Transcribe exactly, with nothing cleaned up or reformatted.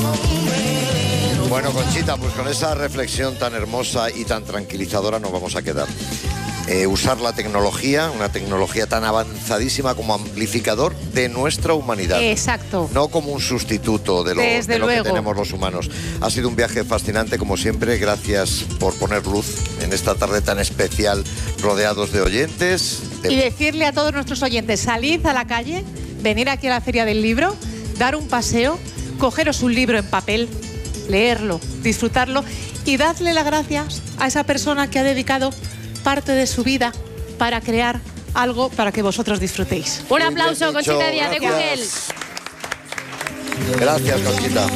Bueno, Conchita, pues con esa reflexión tan hermosa y tan tranquilizadora nos vamos a quedar. Eh, usar la tecnología, una tecnología tan avanzadísima como amplificador de nuestra humanidad. Exacto. No como un sustituto de lo, de lo que tenemos los humanos. Ha sido un viaje fascinante, como siempre. Gracias por poner luz en esta tarde tan especial, rodeados de oyentes. De... Y decirle a todos nuestros oyentes, salid a la calle, venir aquí a la Feria del Libro, dar un paseo, cogeros un libro en papel, leerlo, disfrutarlo y dadle las gracias a esa persona que ha dedicado parte de su vida para crear algo para que vosotros disfrutéis. Un aplauso, Conchita Díaz de Gugel. Gracias, Conchita.